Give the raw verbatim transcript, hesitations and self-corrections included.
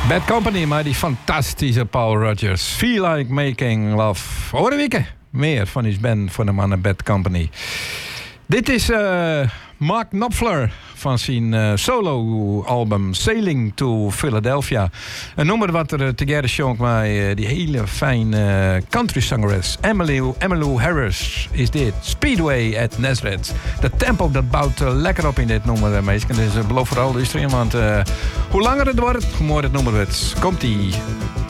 Bad Company, maar die fantastische Paul Rodgers. Feel Like Making Love. Over de weken meer van die band van de mannen Bad Company. Dit is uh, Mark Knopfler van zijn uh, solo-album Sailing to Philadelphia. Een nummer wat er uh, together showt met uh, die hele fijne uh, country-zangeres Emmylou, Emmylou Harris is dit. Speedway at Nazareth. De tempo dat bouwt uh, lekker op in dit nummer, uh, meisjes. Dus uh, beloof vooral luisteren, want uh, hoe langer het wordt, hoe mooier het nummer wordt. Komt-ie.